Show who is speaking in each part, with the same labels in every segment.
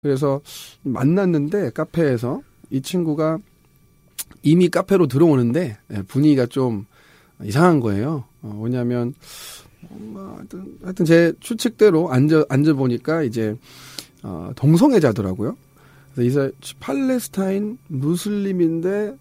Speaker 1: 그래서 만났는데 카페에서 이 친구가 이미 카페로 들어오는데 분위기가 좀 이상한 거예요. 왜냐하면 하여튼 제 추측대로 앉아 보니까 이제 동성애자더라고요. 그래서 팔레스타인 무슬림인데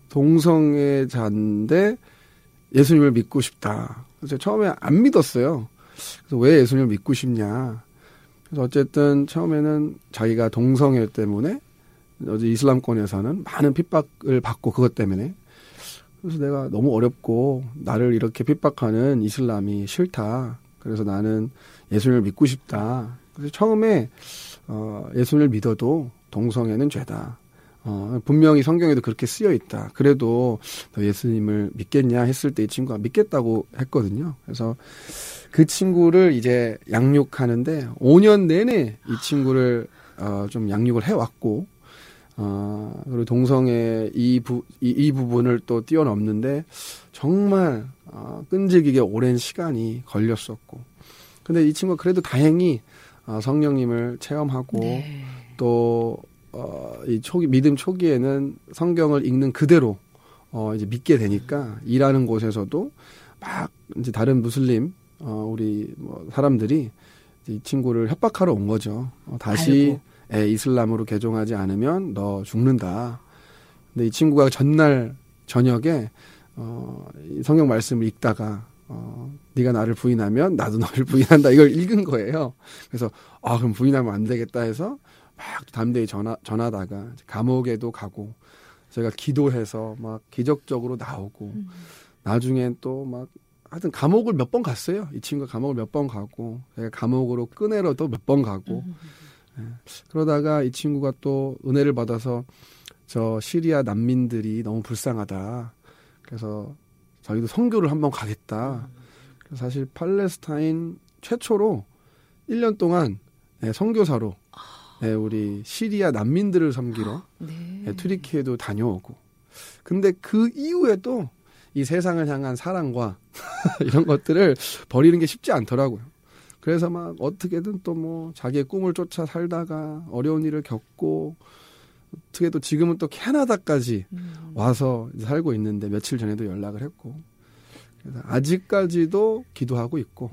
Speaker 1: 동성애자인데 예수님을 믿고 싶다. 그래서 처음에 안 믿었어요. 그래서 왜 예수님을 믿고 싶냐. 그래서 어쨌든 처음에는 자기가 동성애 때문에 어제 이슬람권에서는 많은 핍박을 받고 그것 때문에 그래서 내가 너무 어렵고 나를 이렇게 핍박하는 이슬람이 싫다. 그래서 나는 예수님을 믿고 싶다. 그래서 처음에 예수님을 믿어도 동성애는 죄다. 분명히 성경에도 그렇게 쓰여 있다. 그래도 너 예수님을 믿겠냐 했을 때 이 친구가 믿겠다고 했거든요. 그래서 그 친구를 이제 양육하는데 5년 내내 이 친구를 좀 양육을 해왔고 그리고 동성애 이 부분을 또 뛰어넘는데 정말 끈질기게 오랜 시간이 걸렸었고 근데 이 친구가 그래도 다행히 성령님을 체험하고
Speaker 2: 네.
Speaker 1: 또 이 믿음 초기에는 성경을 읽는 그대로 이제 믿게 되니까 일하는 곳에서도 막 이제 다른 무슬림 우리 뭐 사람들이 이 친구를 협박하러 온 거죠. 다시 이슬람으로 개종하지 않으면 너 죽는다. 근데 이 친구가 전날 저녁에 성경 말씀을 읽다가 네가 나를 부인하면 나도 너를 부인한다. 이걸 읽은 거예요. 그래서 그럼 부인하면 안 되겠다 해서 막 담대히 전하다가 감옥에도 가고 제가 기도해서 막 기적적으로 나오고 나중엔 또 막 하여튼 감옥을 몇 번 갔어요. 이 친구가 감옥을 몇 번 가고 제가 감옥으로 끄내러도 몇 번 가고 그러다가 이 친구가 또 은혜를 받아서 저 시리아 난민들이 너무 불쌍하다. 그래서 자기도 선교를 한번 가겠다. 그래서 사실 팔레스타인 최초로 1년 동안 선교사로 우리 시리아 난민들을 섬기러 튀르키예도 다녀오고. 근데 그 이후에도 이 세상을 향한 사랑과 이런 것들을 버리는 게 쉽지 않더라고요. 그래서 막 어떻게든 또 뭐 자기의 꿈을 쫓아 살다가 어려운 일을 겪고 어떻게 또 지금은 또 캐나다까지 와서 살고 있는데 며칠 전에도 연락을 했고 그래서 아직까지도 기도하고 있고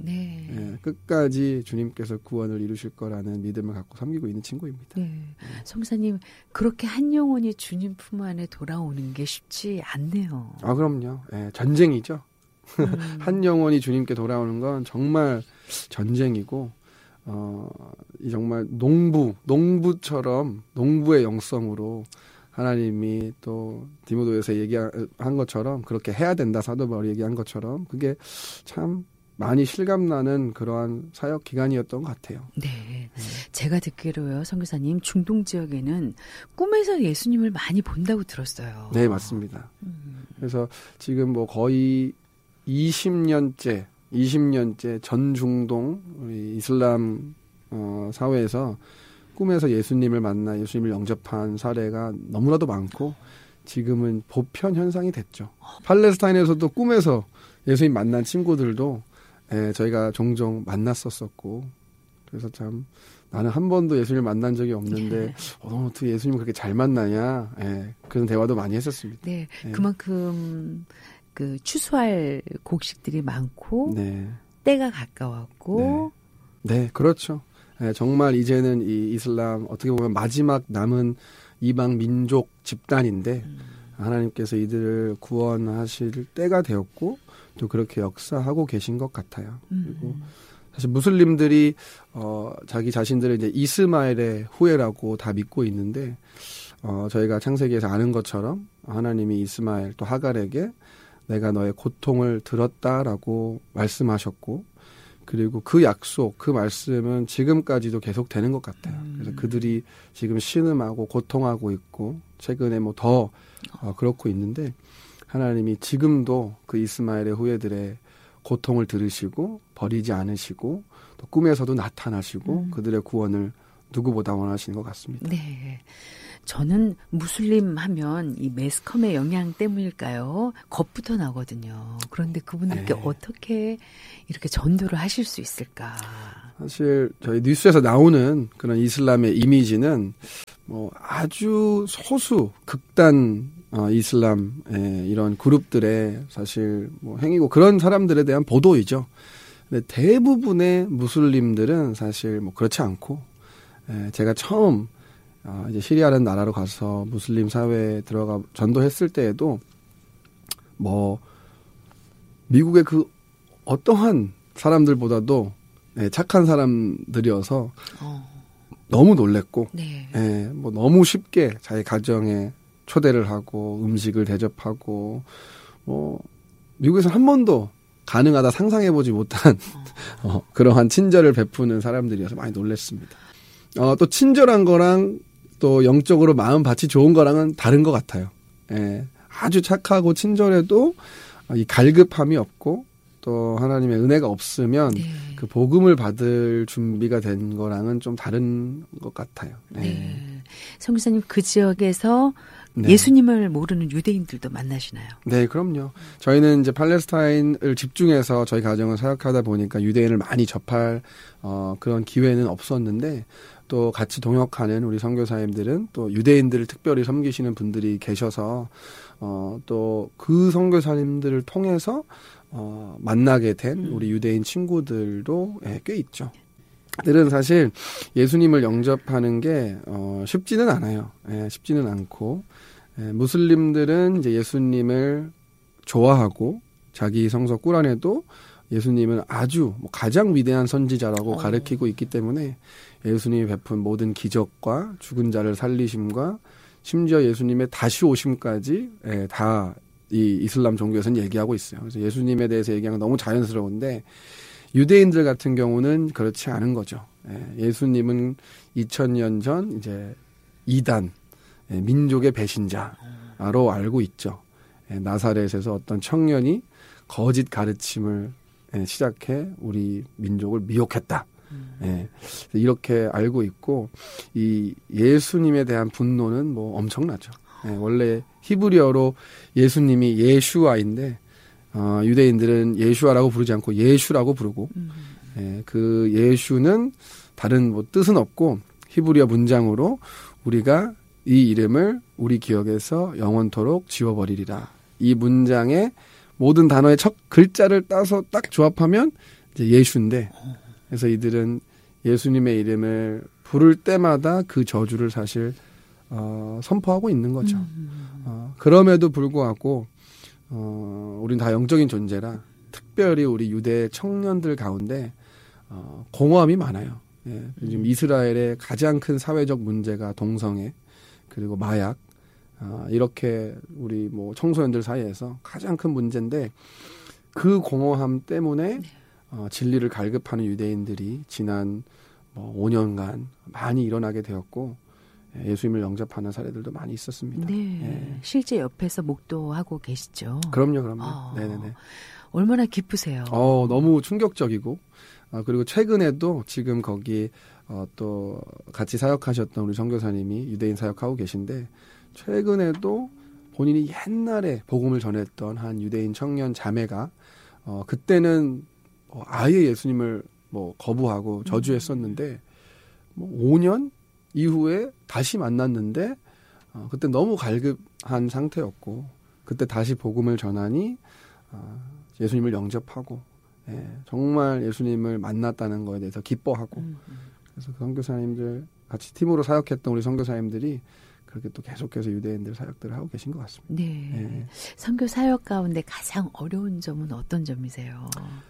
Speaker 1: 끝까지 주님께서 구원을 이루실 거라는 믿음을 갖고 섬기고 있는 친구입니다.
Speaker 2: 네. 성사님 그렇게 한 영혼이 주님 품 안에 돌아오는 게 쉽지 않네요.
Speaker 1: 그럼요. 전쟁이죠. 한 영혼이 주님께 돌아오는 건 정말 전쟁이고 이 정말 농부처럼 농부의 영성으로 하나님이 또 디모데후서 얘기한 것처럼 그렇게 해야 된다. 사도 바울이 얘기한 것처럼 그게 참 많이 실감나는 그러한 사역 기간이었던 것 같아요.
Speaker 2: 네. 제가 듣기로요. 선교사님 중동 지역에는 꿈에서 예수님을 많이 본다고 들었어요.
Speaker 1: 네. 맞습니다. 그래서 지금 뭐 거의 20년째 전 중동 우리 이슬람 사회에서 꿈에서 예수님을 만나 예수님을 영접한 사례가 너무나도 많고 지금은 보편 현상이 됐죠. 팔레스타인에서도 꿈에서 예수님 만난 친구들도 저희가 종종 만났었었고 그래서 참 나는 한 번도 예수님을 만난 적이 없는데 어떻게 예수님을 그렇게 잘 만나냐 그런 대화도 많이 했었습니다.
Speaker 2: 네, 그만큼 그 추수할 곡식들이 많고 때가 가까웠고
Speaker 1: 네, 그렇죠. 정말 이제는 이 이슬람 어떻게 보면 마지막 남은 이방 민족 집단인데 하나님께서 이들을 구원하실 때가 되었고 또 그렇게 역사하고 계신 것 같아요. 그리고 사실 무슬림들이 자기 자신들을 이제 이스마엘의 후예라고 다 믿고 있는데 저희가 창세기에서 아는 것처럼 하나님이 이스마엘 또 하갈에게 내가 너의 고통을 들었다라고 말씀하셨고 그리고 그 약속, 그 말씀은 지금까지도 계속 되는 것 같아요. 그래서 그들이 지금 신음하고 고통하고 있고 최근에 뭐 더 그렇고 있는데 하나님이 지금도 그 이스마엘의 후예들의 고통을 들으시고 버리지 않으시고 또 꿈에서도 나타나시고 그들의 구원을 누구보다 원하시는 것 같습니다.
Speaker 2: 네. 저는 무슬림 하면 이 매스컴의 영향 때문일까요? 겁부터 나거든요. 그런데 그분들께
Speaker 1: 네.
Speaker 2: 어떻게 이렇게 전도를 하실 수 있을까?
Speaker 1: 사실 저희 뉴스에서 나오는 그런 이슬람의 이미지는 뭐 아주 소수 극단 이슬람의 이런 그룹들의 사실 뭐 행위고 그런 사람들에 대한 보도이죠. 근데 대부분의 무슬림들은 사실 뭐 그렇지 않고 제가 처음 이제 시리아라는 나라로 가서 무슬림 사회에 들어가 전도했을 때에도 뭐 미국의 그 어떠한 사람들보다도 착한 사람들이어서 너무 놀랬고,
Speaker 2: 네.
Speaker 1: 뭐 너무 쉽게 자기 가정에 초대를 하고 음식을 대접하고, 뭐 미국에서 한 번도 가능하다 상상해보지 못한 그러한 친절을 베푸는 사람들이어서 많이 놀랬습니다. 또 친절한 거랑 또 영적으로 마음밭이 좋은 거랑은 다른 것 같아요. 아주 착하고 친절해도 이 갈급함이 없고 또 하나님의 은혜가 없으면
Speaker 2: 네.
Speaker 1: 그 복음을 받을 준비가 된 거랑은 좀 다른 것 같아요.
Speaker 2: 네. 선교사님 그 지역에서
Speaker 1: 네.
Speaker 2: 예수님을 모르는 유대인들도 만나시나요?
Speaker 1: 네, 그럼요. 저희는 이제 팔레스타인을 집중해서 저희 가정을 사역하다 보니까 유대인을 많이 접할 그런 기회는 없었는데 또 같이 동역하는 우리 선교사님들은 또 유대인들을 특별히 섬기시는 분들이 계셔서 또 그 선교사님들을 통해서 만나게 된 우리 유대인 친구들도 꽤 있죠. 들은 사실 예수님을 영접하는 게 쉽지는 않아요. 쉽지는 않고 무슬림들은 이제 예수님을 좋아하고 자기 성서 꾸란에도 예수님은 아주 가장 위대한 선지자라고 가르치고 있기 때문에 예수님이 베푼 모든 기적과 죽은 자를 살리심과 심지어 예수님의 다시 오심까지 다 이 이슬람 종교에서는 얘기하고 있어요. 그래서 예수님에 대해서 얘기하는 건 너무 자연스러운데 유대인들 같은 경우는 그렇지 않은 거죠. 예수님은 2000년 전 이제 이단, 민족의 배신자로 알고 있죠. 나사렛에서 어떤 청년이 거짓 가르침을 시작해 우리 민족을 미혹했다. 이렇게 알고 있고 이 예수님에 대한 분노는 뭐 엄청나죠. 원래 히브리어로 예수님이 예슈아인데 유대인들은 예슈아라고 부르지 않고 예슈라고 부르고 그 예슈는 다른 뭐 뜻은 없고 히브리어 문장으로 우리가 이 이름을 우리 기억에서 영원토록 지워버리리라. 이 문장의 모든 단어의 첫 글자를 따서 딱 조합하면 이제 예슈인데 그래서 이들은 예수님의 이름을 부를 때마다 그 저주를 사실 선포하고 있는 거죠. 그럼에도 불구하고 우린 다 영적인 존재라 특별히 우리 유대 청년들 가운데 공허함이 많아요. 지금 이스라엘의 가장 큰 사회적 문제가 동성애 그리고 마약 이렇게 우리 뭐 청소년들 사이에서 가장 큰 문제인데 그 공허함 때문에 진리를 갈급하는 유대인들이 지난 5년간 많이 일어나게 되었고 예수님을 영접하는 사례들도 많이 있었습니다.
Speaker 2: 네, 실제 옆에서 목도하고 계시죠.
Speaker 1: 그럼요. 네네네.
Speaker 2: 얼마나 기쁘세요.
Speaker 1: 너무 충격적이고 그리고 최근에도 지금 거기 또 같이 사역하셨던 우리 선교사님이 유대인 사역하고 계신데 최근에도 본인이 옛날에 복음을 전했던 한 유대인 청년 자매가 그때는 아예 예수님을 뭐 거부하고 저주했었는데 뭐 5년 이후에 다시 만났는데 그때 너무 갈급한 상태였고 그때 다시 복음을 전하니 예수님을 영접하고 정말 예수님을 만났다는 거에 대해서 기뻐하고 그래서 그 선교사님들 같이 팀으로 사역했던 우리 선교사님들이 그렇게 또 계속해서 유대인들 사역들을 하고 계신 것 같습니다.
Speaker 2: 네. 선교 사역 가운데 가장 어려운 점은 어떤 점이세요?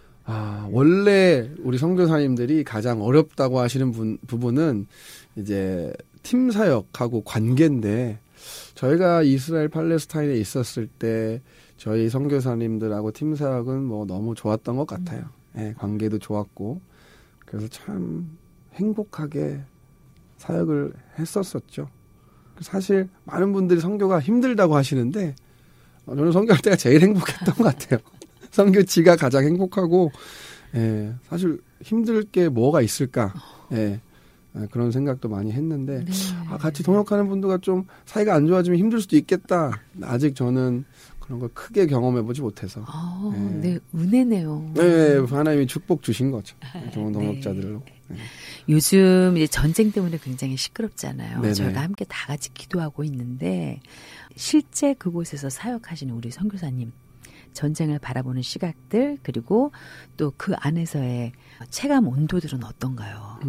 Speaker 1: 원래 우리 선교사님들이 가장 어렵다고 하시는 부분은 이제 팀 사역하고 관계인데 저희가 이스라엘 팔레스타인에 있었을 때 저희 선교사님들하고 팀 사역은 뭐 너무 좋았던 것 같아요. 관계도 좋았고 그래서 참 행복하게 사역을 했었었죠. 사실 많은 분들이 선교가 힘들다고 하시는데 저는 선교할 때가 제일 행복했던 것 같아요. 선교지가 가장 행복하고 사실 힘들 게 뭐가 있을까? 그런 생각도 많이 했는데 같이 동역하는 분들과 좀 사이가 안 좋아지면 힘들 수도 있겠다. 아직 저는 그런 걸 크게 경험해보지 못해서.
Speaker 2: 네, 은혜네요.
Speaker 1: 네, 하나님이 축복 주신 거죠. 좋은 동역자들로. 네.
Speaker 2: 요즘 이제 전쟁 때문에 굉장히 시끄럽잖아요.
Speaker 1: 네네.
Speaker 2: 저희가 함께 다 같이 기도하고 있는데 실제 그곳에서 사역하시는 우리 선교사님 전쟁을 바라보는 시각들 그리고 또 그 안에서의 체감 온도들은 어떤가요?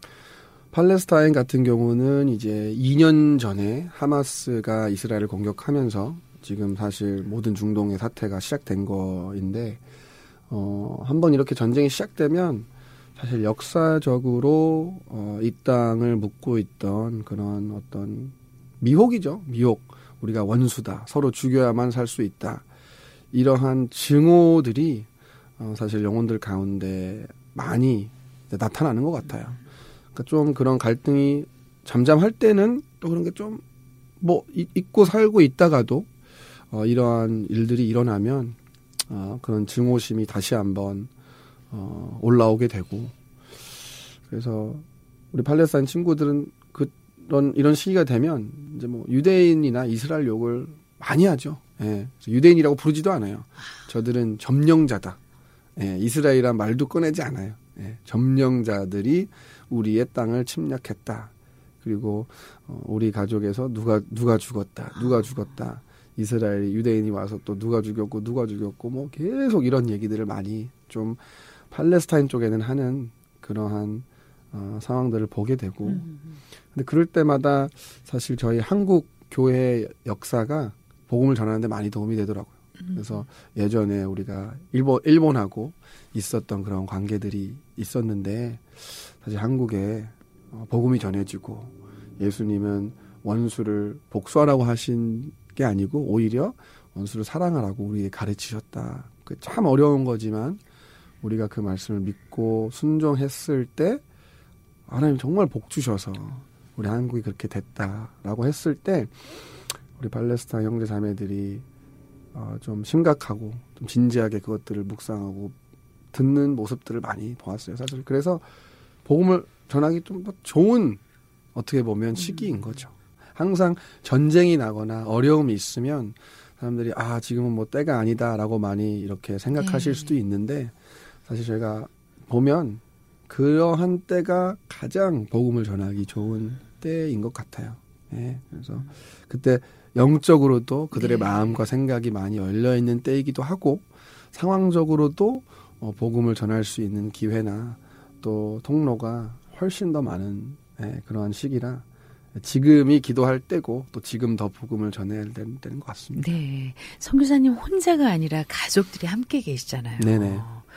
Speaker 1: 팔레스타인 같은 경우는 이제 2년 전에 하마스가 이스라엘을 공격하면서 지금 사실 모든 중동의 사태가 시작된 거인데 한번 이렇게 전쟁이 시작되면 사실 역사적으로 이 땅을 묻고 있던 그런 어떤 미혹이죠. 미혹. 우리가 원수다. 서로 죽여야만 살 수 있다. 이러한 증오들이 사실 영혼들 가운데 많이 나타나는 것 같아요. 그러니까 좀 그런 갈등이 잠잠할 때는 또 그런 게 좀 뭐 잊고 살고 있다가도 이러한 일들이 일어나면 그런 증오심이 다시 한번 올라오게 되고 그래서 우리 팔레스타인 친구들은 이런 시기가 되면 이제 뭐 유대인이나 이스라엘 욕을 많이 하죠. 예. 유대인이라고 부르지도 않아요. 저들은 점령자다. 예. 이스라엘이란 말도 꺼내지 않아요. 예. 점령자들이 우리의 땅을 침략했다. 그리고 우리 가족에서 누가 죽었다. 이스라엘이 유대인이 와서 또 누가 죽였고 뭐 계속 이런 얘기들을 많이 좀 팔레스타인 쪽에는 하는 그러한 상황들을 보게 되고 근데 그럴 때마다 사실 저희 한국 교회 역사가 복음을 전하는 데 많이 도움이 되더라고요. 그래서 예전에 우리가 일본하고 있었던 그런 관계들이 있었는데 사실 한국에 복음이 전해지고 예수님은 원수를 복수하라고 하신 게 아니고 오히려 원수를 사랑하라고 우리에게 가르치셨다. 참 어려운 거지만 우리가 그 말씀을 믿고 순종했을 때 하나님 정말 복 주셔서 우리 한국이 그렇게 됐다라고 했을 때 우리 팔레스타인 형제 자매들이 좀 심각하고 좀 진지하게 그것들을 묵상하고 듣는 모습들을 많이 보았어요. 사실 그래서 복음을 전하기 좀 더 좋은 어떻게 보면 시기인 거죠. 항상 전쟁이 나거나 어려움이 있으면 사람들이 지금은 뭐 때가 아니다라고 많이 이렇게 생각하실 수도 있는데 사실 저희가 보면 그러한 때가 가장 복음을 전하기 좋은 때인 것 같아요. 예, 그래서 그때 영적으로도 그들의 마음과 생각이 많이 열려있는 때이기도 하고 상황적으로도 복음을 전할 수 있는 기회나 또 통로가 훨씬 더 많은 그러한 시기라 지금이 기도할 때고 또 지금 더 복음을 전해야 되는 때인 것 같습니다.
Speaker 2: 네, 선교사님 혼자가 아니라 가족들이 함께 계시잖아요.
Speaker 1: 네네.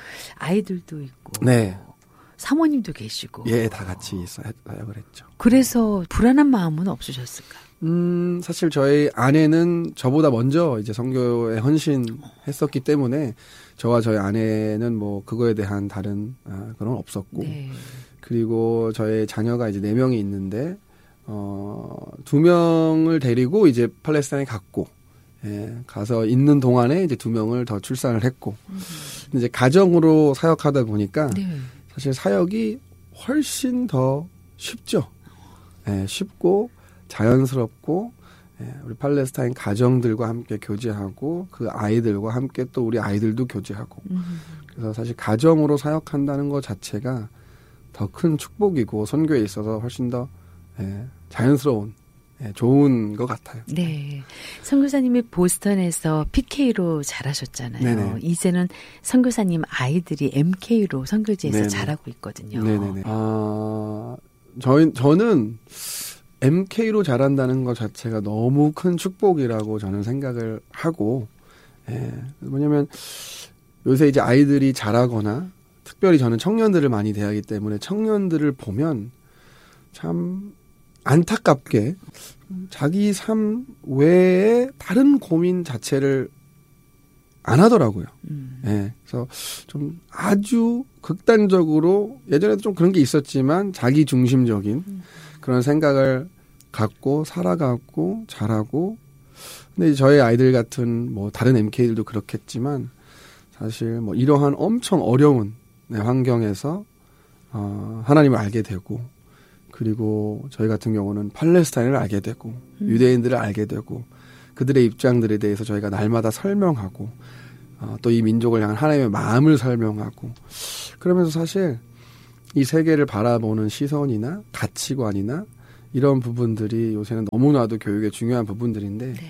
Speaker 2: 아이들도 있고
Speaker 1: 네.
Speaker 2: 사모님도 계시고.
Speaker 1: 예, 다 같이 사역을 했죠.
Speaker 2: 그래서 불안한 마음은 없으셨을까요?
Speaker 1: 사실 저희 아내는 저보다 먼저 이제 선교에 헌신했었기 때문에 저와 저희 아내는 뭐 그거에 대한 다른 그런 없었고
Speaker 2: 네.
Speaker 1: 그리고 저희 자녀가 이제 4명이 있는데 2명을 데리고 이제 팔레스타인에 갔고 가서 있는 동안에 이제 2명을 더 출산을 했고 근데 이제 가정으로 사역하다 보니까 사실 사역이 훨씬 더 쉽죠. 쉽고 자연스럽고 우리 팔레스타인 가정들과 함께 교제하고 그 아이들과 함께 또 우리 아이들도 교제하고 그래서 사실 가정으로 사역한다는 것 자체가 더 큰 축복이고 선교에 있어서 훨씬 더 자연스러운 좋은 것 같아요.
Speaker 2: 네, 선교사님이 보스턴에서 PK로 자라셨잖아요.
Speaker 1: 네네.
Speaker 2: 이제는 선교사님 아이들이 MK로 선교지에서
Speaker 1: 네네.
Speaker 2: 자라고 있거든요.
Speaker 1: 네네네. 저는 MK로 자란다는 것 자체가 너무 큰 축복이라고 저는 생각을 하고, 왜냐면 요새 이제 아이들이 자라거나 특별히 저는 청년들을 많이 대하기 때문에 청년들을 보면 참 안타깝게 자기 삶 외에 다른 고민 자체를 안 하더라고요. 그래서 좀 아주 극단적으로 예전에도 좀 그런 게 있었지만 자기 중심적인 그런 생각을 갖고 살아가고 자라고 근데 저희 아이들 같은 뭐 다른 MK들도 그렇겠지만 사실 뭐 이러한 엄청 어려운 환경에서 하나님을 알게 되고 그리고 저희 같은 경우는 팔레스타인을 알게 되고 유대인들을 알게 되고 그들의 입장들에 대해서 저희가 날마다 설명하고 또 이 민족을 향한 하나님의 마음을 설명하고 그러면서 사실 이 세계를 바라보는 시선이나 가치관이나 이런 부분들이 요새는 너무나도 교육의 중요한 부분들인데
Speaker 2: 네.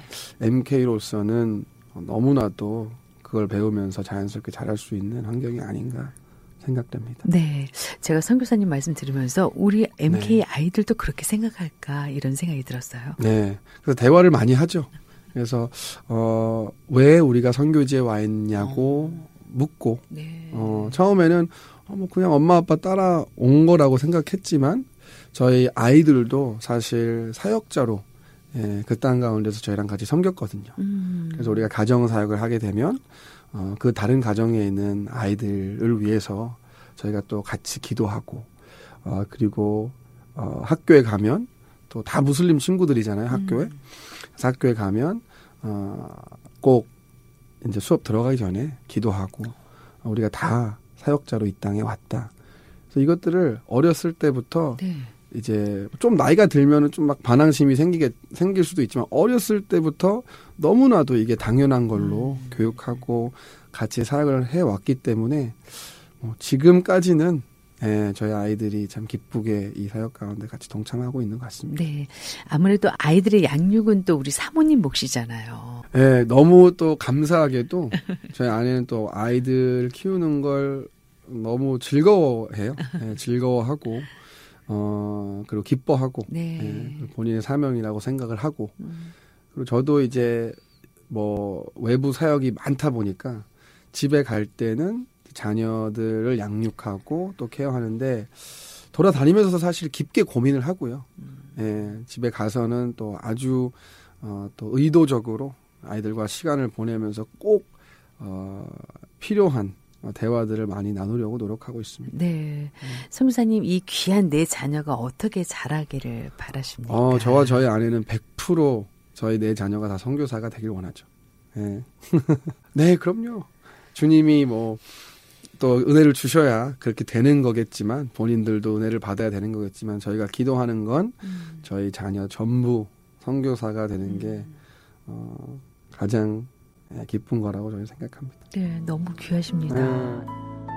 Speaker 1: MK로서는 너무나도 그걸 배우면서 자연스럽게 잘할 수 있는 환경이 아닌가 생각됩니다.
Speaker 2: 네. 제가 선교사님 말씀 들으면서 우리 MK 아이들도 그렇게 생각할까 이런 생각이 들었어요.
Speaker 1: 네. 그래서 대화를 많이 하죠. 그래서 왜 우리가 선교지에 와 있냐고 묻고
Speaker 2: 네.
Speaker 1: 처음에는 뭐 그냥 엄마 아빠 따라온 거라고 생각했지만 저희 아이들도 사실 사역자로 그 땅 가운데서 저희랑 같이 섬겼거든요. 그래서 우리가 가정 사역을 하게 되면 그 다른 가정에 있는 아이들을 위해서 저희가 또 같이 기도하고 그리고 학교에 가면 또 다 무슬림 친구들이잖아요. 학교에. 그래서 학교에 가면 꼭 이제 수업 들어가기 전에 기도하고 우리가 다 사역자로 이 땅에 왔다. 그래서 이것들을 어렸을 때부터
Speaker 2: 네.
Speaker 1: 이제 좀 나이가 들면은 좀 막 반항심이 생길 수도 있지만 어렸을 때부터 너무나도 이게 당연한 걸로 교육하고 같이 사역을 해왔기 때문에 지금까지는 저희 아이들이 참 기쁘게 이 사역 가운데 같이 동참하고 있는 것 같습니다.
Speaker 2: 네. 아무래도 아이들의 양육은 또 우리 사모님 몫이잖아요.
Speaker 1: 네, 너무 또 감사하게도 저희 아내는 또 아이들 키우는 걸 너무 즐거워해요. 네, 즐거워하고 그리고 기뻐하고
Speaker 2: 네.
Speaker 1: 본인의 사명이라고 생각을 하고 그리고 저도 이제 뭐 외부 사역이 많다 보니까 집에 갈 때는 자녀들을 양육하고 또 케어하는데 돌아다니면서 사실 깊게 고민을 하고요. 집에 가서는 또 아주 또 의도적으로 아이들과 시간을 보내면서 꼭 필요한 대화들을 많이 나누려고 노력하고 있습니다.
Speaker 2: 네. 선교사님 이 귀한 내 자녀가 어떻게 자라기를 바라십니까?
Speaker 1: 저와 저희 아내는 100% 저희 네 자녀가 다 선교사가 되길 원하죠. 네. 네, 그럼요. 주님이 뭐 또 은혜를 주셔야 그렇게 되는 거겠지만 본인들도 은혜를 받아야 되는 거겠지만 저희가 기도하는 건 저희 자녀 전부 선교사가 되는 게 가장 기쁜 거라고 저는 생각합니다.
Speaker 2: 네, 너무 귀하십니다.